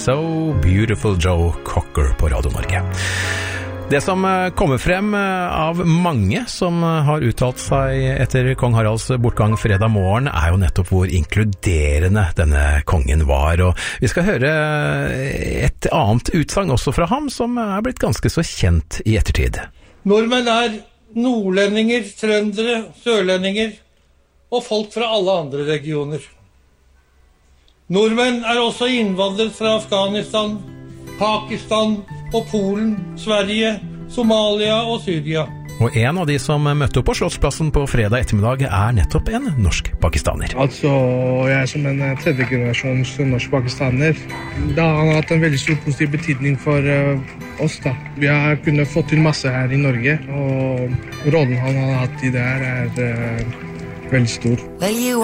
So Beautiful Joe Cocker på Radio Norge. Det som kommer frem av mange som har uttalt seg etter kong Haralds bortgang fredag morgen, jo nettopp hvor inkluderende denne kongen var. Og vi skal høre et annet utsagn også fra ham, som blitt ganske så kjent i ettertid. Nordmenn nordlendinger, trøndere, sørlendinger og folk fra alle andre regioner. Nordmenn også innvandret fra Afghanistan, Pakistan og Polen, Sverige, Somalia og Syria. Og en av de som møtte opp på Slottsplassen på fredag ettermiddag nettopp en norsk-pakistaner. Altså, jeg som en tredje generasjons norsk-pakistaner, da han har hatt en veldig stor positiv betydning for oss da. Vi har kunnet få til masse her i Norge, og rollen han har hatt i det her veldig stor.